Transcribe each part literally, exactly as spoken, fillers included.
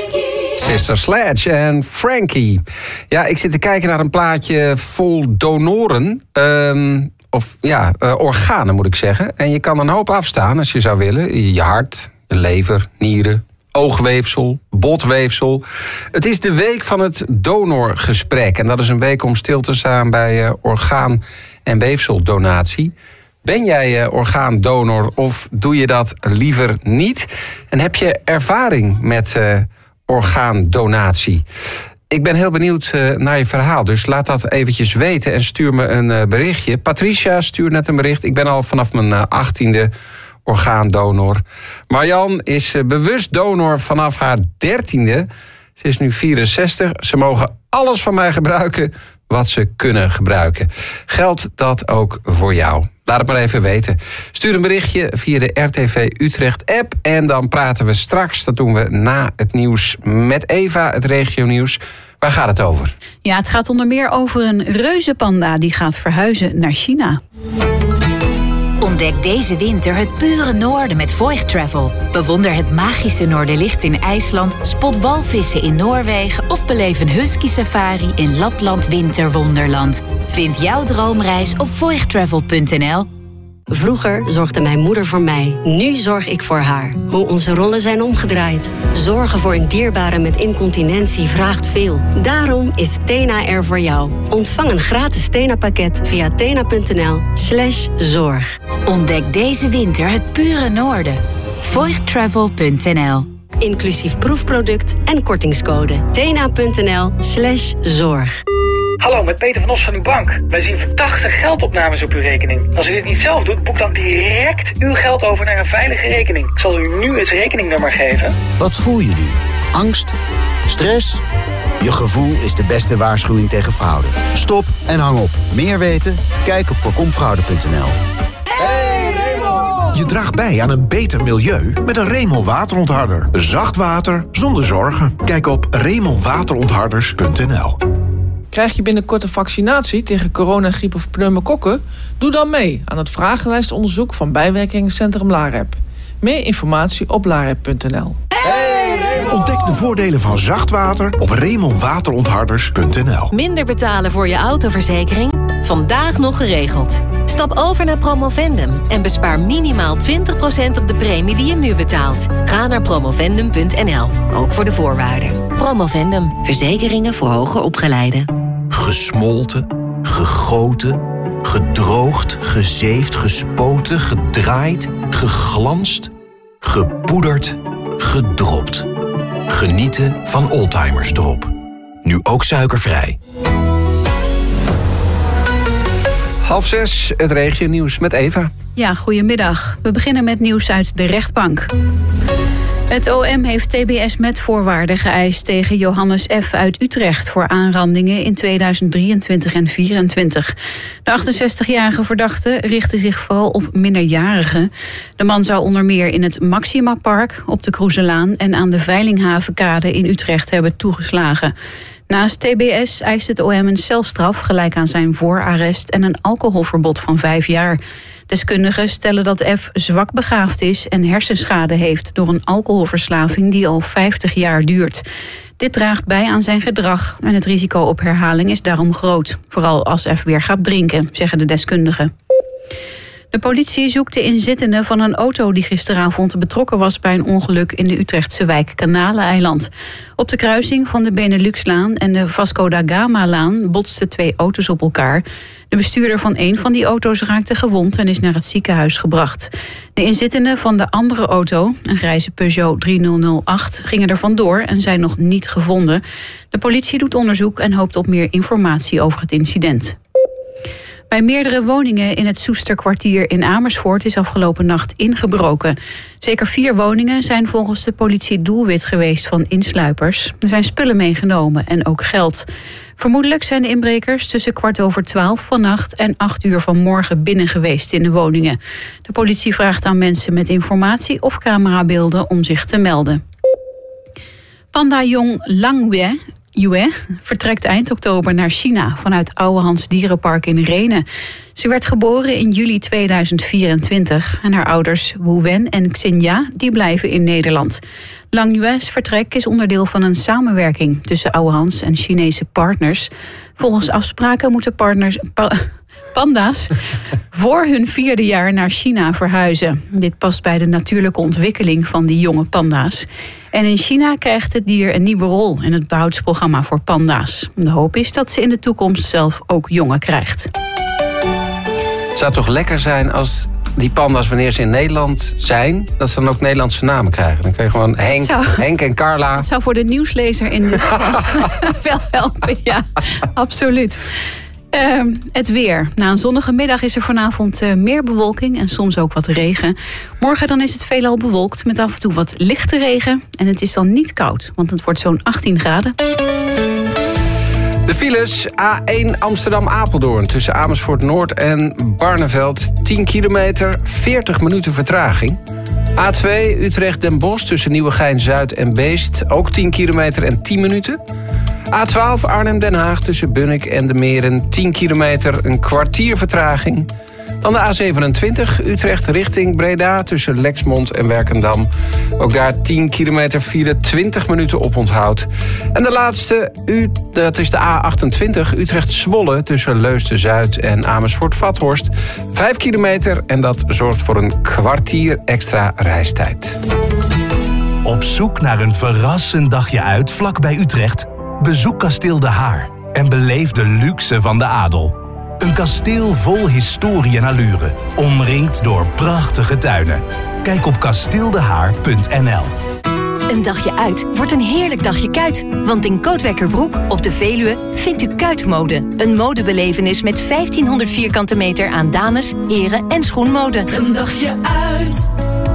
Sister Sledge en Frankie. Ja, ik zit te kijken naar een plaatje vol donoren. Um, of ja, uh, organen moet ik zeggen. En je kan een hoop afstaan als je zou willen. Je hart, je lever, nieren, oogweefsel, botweefsel. Het is de week van het donorgesprek. En dat is een week om stil te staan bij uh, orgaan- en weefseldonatie. Ben jij uh, orgaandonor of doe je dat liever niet? En heb je ervaring met uh, orgaandonatie? Ik ben heel benieuwd uh, naar je verhaal, dus laat dat eventjes weten en stuur me een uh, berichtje. Patricia stuurt net een bericht. Ik ben al vanaf mijn uh, achttiende orgaandonor. Marjan is uh, bewust donor vanaf haar dertiende. Ze is nu vierenzestig. Ze mogen alles van mij gebruiken wat ze kunnen gebruiken. Geldt dat ook voor jou? Laat het maar even weten. Stuur een berichtje via de R T V Utrecht-app. En dan praten we straks, dat doen we na het nieuws met Eva, het regionieuws. Waar gaat het over? Ja, het gaat onder meer over een reuzenpanda die gaat verhuizen naar China. Ontdek deze winter het pure noorden met Voigt Travel. Bewonder het magische Noorderlicht in IJsland, spot walvissen in Noorwegen of beleef een husky safari in Lapland Winterwonderland. Vind jouw droomreis op voigt travel punt n l. Vroeger zorgde mijn moeder voor mij, nu zorg ik voor haar. Hoe onze rollen zijn omgedraaid. Zorgen voor een dierbare met incontinentie vraagt veel. Daarom is Tena er voor jou. Ontvang een gratis Tena-pakket via tena punt n l slash zorg. Ontdek deze winter het pure noorden. voigt travel punt n l. Inclusief proefproduct en kortingscode. tena punt n l slash zorg. Hallo, met Peter van Os van uw bank. Wij zien verdachte geldopnames op uw rekening. Als u dit niet zelf doet, boek dan direct uw geld over naar een veilige rekening. Ik zal u nu het rekeningnummer geven. Wat voel je nu? Angst? Stress? Je gevoel is de beste waarschuwing tegen fraude. Stop en hang op. Meer weten? Kijk op voorkomfraude punt n l. Hey Remol! Je draagt bij aan een beter milieu met een Remol waterontharder. Zacht water zonder zorgen. Kijk op remol waterontharders punt n l. Krijg je binnenkort een vaccinatie tegen corona, griep of pneumokokken? Doe dan mee aan het vragenlijstonderzoek van bijwerkingencentrum LAREP. Meer informatie op larep punt n l. Hey, ontdek de voordelen van zacht water op remol waterontharders punt n l. Minder betalen voor je autoverzekering? Vandaag nog geregeld. Stap over naar Promovendum en bespaar minimaal twintig procent op de premie die je nu betaalt. Ga naar promovendum punt n l, ook voor de voorwaarden. Promovendum, verzekeringen voor hoger opgeleiden. Gesmolten, gegoten, gedroogd, gezeefd, gespoten, gedraaid, geglanst, gepoederd, gedropt. Genieten van Oldtimers Drop. Nu ook suikervrij. Half zes, het regionieuws met Eva. Ja, goedemiddag. We beginnen met nieuws uit de rechtbank. Het O M heeft T B S met voorwaarden geëist tegen Johannes F. uit Utrecht voor aanrandingen in tweeduizend drieëntwintig en vierentwintig. De achtenzestigjarige verdachte richtte zich vooral op minderjarigen. De man zou onder meer in het Maxima Park, op de Kroeselaan en aan de Veilinghavenkade in Utrecht hebben toegeslagen. Naast T B S eist het O M een celstraf gelijk aan zijn voorarrest en een alcoholverbod van vijf jaar. Deskundigen stellen dat F zwak begaafd is en hersenschade heeft door een alcoholverslaving die al vijftig jaar duurt. Dit draagt bij aan zijn gedrag en het risico op herhaling is daarom groot. Vooral als F weer gaat drinken, zeggen de deskundigen. De politie zoekt de inzittenden van een auto die gisteravond betrokken was bij een ongeluk in de Utrechtse wijk Kanaleneiland. Op de kruising van de Beneluxlaan en de Vasco da Gama-laan botsten twee auto's op elkaar. De bestuurder van een van die auto's raakte gewond en is naar het ziekenhuis gebracht. De inzittenden van de andere auto, een grijze Peugeot driehonderd acht, gingen er vandoor en zijn nog niet gevonden. De politie doet onderzoek en hoopt op meer informatie over het incident. Bij meerdere woningen in het Soesterkwartier in Amersfoort is afgelopen nacht ingebroken. Zeker vier woningen zijn volgens de politie doelwit geweest van insluipers. Er zijn spullen meegenomen en ook geld. Vermoedelijk zijn de inbrekers tussen kwart over twaalf vannacht en acht uur vanmorgen binnen geweest in de woningen. De politie vraagt aan mensen met informatie of camerabeelden om zich te melden. Panda Jong Langwe Yue vertrekt eind oktober naar China vanuit Ouwehands Dierenpark in Renen. Ze werd geboren in juli tweeduizend vierentwintig en haar ouders Wu Wen en Xinja die blijven in Nederland. Lang Yue's vertrek is onderdeel van een samenwerking tussen Ouwehands en Chinese partners. Volgens afspraken moeten partners... Pa- Panda's voor hun vierde jaar naar China verhuizen. Dit past bij de natuurlijke ontwikkeling van die jonge panda's. En in China krijgt het dier een nieuwe rol in het behoudsprogramma voor panda's. De hoop is dat ze in de toekomst zelf ook jongen krijgt. Het zou toch lekker zijn als die panda's, wanneer ze in Nederland zijn, dat ze dan ook Nederlandse namen krijgen. Dan kun je gewoon Henk, zou, Henk en Carla. Het zou voor de nieuwslezer in ieder geval wel helpen, ja, absoluut. Uh, het weer. Na een zonnige middag is er vanavond uh, meer bewolking en soms ook wat regen. Morgen dan is het veelal bewolkt met af en toe wat lichte regen. En het is dan niet koud, want het wordt zo'n achttien graden. De files A één Amsterdam-Apeldoorn tussen Amersfoort Noord en Barneveld. tien kilometer, veertig minuten vertraging. A twee Utrecht-Den Bosch tussen Nieuwegein-Zuid en Beest. Ook tien kilometer en tien minuten. A twaalf Arnhem-Den Haag tussen Bunnik en de Meren. tien kilometer, een kwartier vertraging. Dan de A zevenentwintig Utrecht richting Breda tussen Lexmond en Werkendam. Ook daar tien kilometer file, twintig minuten oponthoud. En de laatste, U, dat is de A achtentwintig Utrecht-Zwolle tussen Leusden-Zuid en Amersfoort-Vathorst. vijf kilometer en dat zorgt voor een kwartier extra reistijd. Op zoek naar een verrassend dagje uit vlakbij Utrecht? Bezoek Kasteel De Haar en beleef de luxe van de adel. Een kasteel vol historie en allure, omringd door prachtige tuinen. Kijk op kasteel de haar punt n l. Een dagje uit wordt een heerlijk dagje kuit. Want in Kootwijkerbroek op de Veluwe vindt u Kuitmode. Een modebelevenis met vijftienhonderd vierkante meter aan dames, heren en schoenmode. Een dagje uit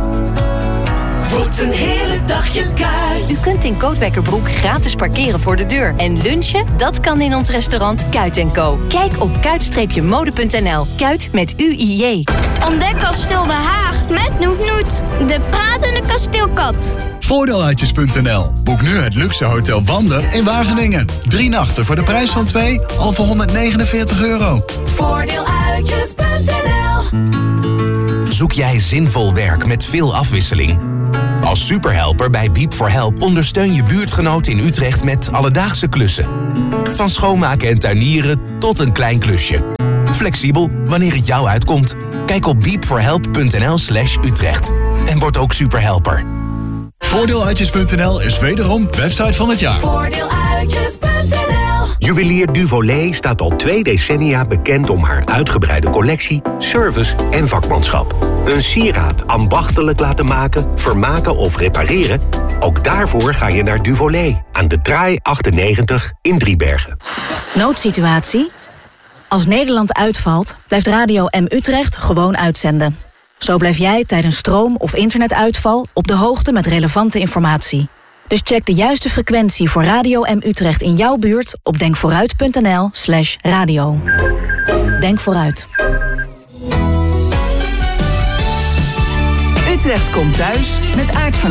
wordt een heerlijk dagje kuit. U kunt in Kootwijkerbroek gratis parkeren voor de deur. En lunchen, dat kan in ons restaurant Kuit en Co. Kijk op kuit mode punt n l. Kuit met U I J. Ontdek Kasteel De Haag met Noet Noet, de pratende kasteelkat. Voordeeluitjes punt n l. Boek nu het luxe hotel Wander in Wageningen. Drie nachten voor de prijs van twee, al voor honderdnegenenveertig euro. Voordeeluitjes punt n l. Zoek jij zinvol werk met veel afwisseling? Als superhelper bij Beep for Help ondersteun je buurtgenoot in Utrecht met alledaagse klussen. Van schoonmaken en tuinieren tot een klein klusje. Flexibel wanneer het jou uitkomt. Kijk op beep for help punt n l slash Utrecht. En word ook superhelper. Voordeeluitjes punt n l is wederom website van het jaar. Voordeeluitjes punt n l. Juwelier Duvolet staat al twee decennia bekend om haar uitgebreide collectie, service en vakmanschap. Een sieraad ambachtelijk laten maken, vermaken of repareren? Ook daarvoor ga je naar Duvolet aan de Draai achtennegentig in Driebergen. Noodsituatie? Als Nederland uitvalt, blijft Radio M Utrecht gewoon uitzenden. Zo blijf jij tijdens stroom- of internetuitval op de hoogte met relevante informatie. Dus check de juiste frequentie voor Radio M Utrecht in jouw buurt op denkvooruit punt n l slash radio. Denk vooruit. Utrecht komt thuis met Aart van